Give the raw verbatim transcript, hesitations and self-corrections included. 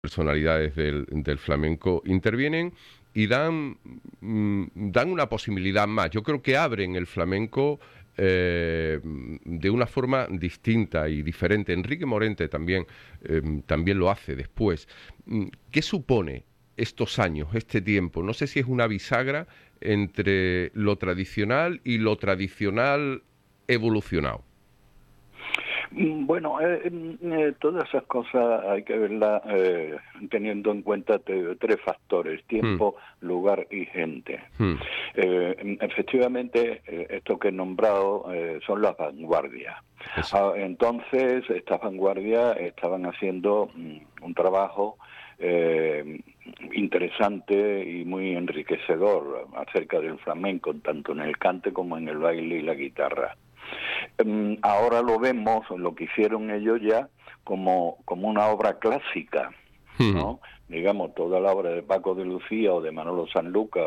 personalidades del, del flamenco intervienen y dan, dan una posibilidad más. Yo creo que abren el flamenco eh, de una forma distinta y diferente. Enrique Morente también, eh, también lo hace después. ¿Qué supone estos años, este tiempo? No sé si es una bisagra entre lo tradicional y lo tradicional evolucionado. Bueno, eh, eh, todas esas cosas hay que verlas eh, teniendo en cuenta te, tres factores: tiempo, hmm. lugar y gente. Hmm. Eh, efectivamente, eh, esto que he nombrado eh, son las vanguardias. Ah, entonces, estas vanguardias estaban haciendo mm, un trabajo eh, interesante y muy enriquecedor acerca del flamenco, tanto en el cante como en el baile y la guitarra. Ahora lo vemos, lo que hicieron ellos ya, como, como una obra clásica, ¿no? Hmm. Digamos, toda la obra de Paco de Lucía o de Manolo Sanlúcar